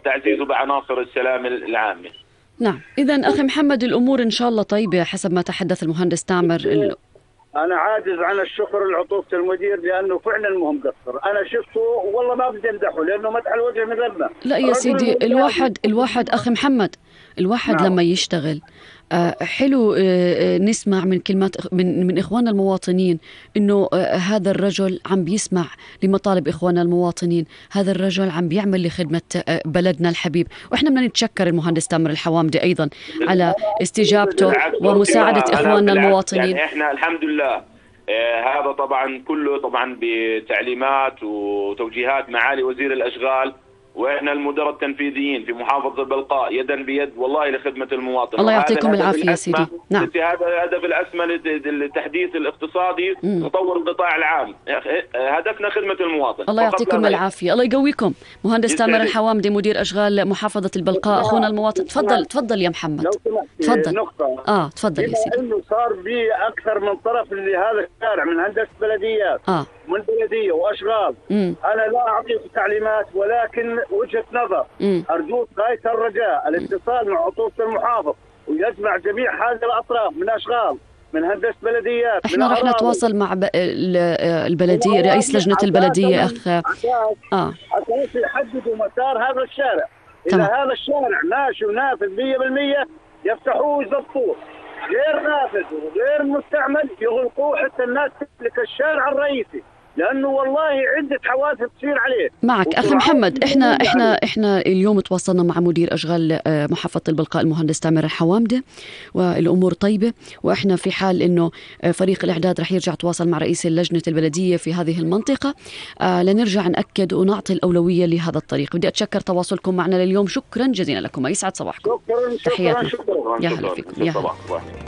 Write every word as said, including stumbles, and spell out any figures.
تعزيزه بعناصر السلام العامة. نعم، إذن أخي محمد الأمور إن شاء الله طيبة حسب ما تحدث المهندس تامر. ال... أنا عاجز عن الشكر لعطوفة المدير لأنه فعلا مو مقصر. أنا شفته والله ما بدي أمدحه لأنه مدح الوجه من ذمه. لا يا سيدي، الواحد الواحد أخي محمد الواحد نعم. لما يشتغل آه حلو آه نسمع من كلمات من من إخواننا المواطنين إنه آه هذا الرجل عم بيسمع لمطالب إخواننا المواطنين، هذا الرجل عم بيعمل لخدمة آه بلدنا الحبيب. وإحنا بدنا نتشكر المهندس تامر الحوامدي أيضا على استجابته ومساعدة إخواننا المواطنين. يعني إحنا الحمد لله آه هذا طبعا كله طبعا بتعليمات وتوجيهات معالي وزير الأشغال، واحنا المدراء التنفيذيين في محافظه البلقاء يدا بيد والله لخدمه المواطن. الله يعطيكم العافيه سيدي. نعم، هذا الهدف الاسمى للتحديث الاقتصادي وتطور القطاع العام، هدفنا خدمه المواطن. الله يعطيكم العافيه، الله يقويكم. مهندس تامر الحوامدي مدير اشغال محافظه البلقاء، اخونا المواطن. تفضل تفضل يا محمد. تفضل. نقطه اه تفضل يا سيدي. انه صار بي اكثر من طرف لهذا الشارع من هندسه بلديات اه من بلديه واشغال. مم. انا لا اعطيك تعليمات ولكن وجهه نظر. مم. ارجوك غايه الرجاء الاتصال مع عطوفه المحافظ ويجمع جميع هذه الاطراف من اشغال من هندسه بلديات. احنا رح نتواصل مع ب... البلديه، رئيس لجنه البلديه اخ اه عشان يحددوا مسار هذا الشارع. اذا تمام. هذا الشارع ماشي ونافذ مية بالمية يفتحوه ويضبطوه، غير نافذ وغير مستعمل يغلقوه حتى الناس تملك الشارع الرئيسي، لانه والله عده حوادث تصير عليه. معك اخي محمد. احنا احنا احنا اليوم تواصلنا مع مدير اشغال محافظه البلقاء المهندس تامر الحوامدي والامور طيبه، واحنا في حال انه فريق الاعداد رح يرجع يتواصل مع رئيس لجنه البلديه في هذه المنطقه لنرجع ناكد ونعطي الاولويه لهذا الطريق. بدي اتشكر تواصلكم معنا لليوم، شكرا جزيلا لكم، يسعد صباحكم. شكرا تحياتنا. شكرا, شكرا. يا هلا فيكم. يا هلا.